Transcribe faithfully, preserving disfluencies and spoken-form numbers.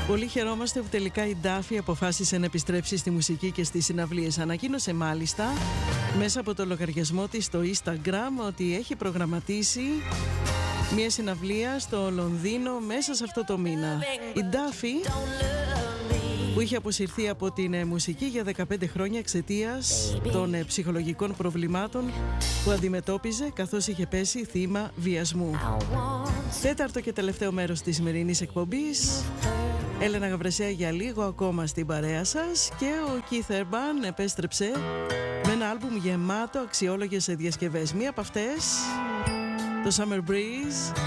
Πολύ χαιρόμαστε που τελικά η Ντάφη αποφάσισε να επιστρέψει στη μουσική και στις συναυλίες. Ανακοίνωσε μάλιστα μέσα από το λογαριασμό της στο Instagram ότι έχει προγραμματίσει μια συναυλία στο Λονδίνο μέσα σε αυτό το μήνα. Η Ντάφη, που είχε αποσυρθεί από την μουσική για δεκαπέντε χρόνια εξαιτίας των ψυχολογικών προβλημάτων που αντιμετώπιζε καθώς είχε πέσει θύμα βιασμού. Τέταρτο και τελευταίο μέρος της σημερινής εκπομπής. Έλενα Γαβρεσέα για λίγο ακόμα στην παρέα σας και ο Keith Urban επέστρεψε με ένα άλμπουμ γεμάτο αξιόλογες διασκευές. Μία από αυτές, το Summer Breeze,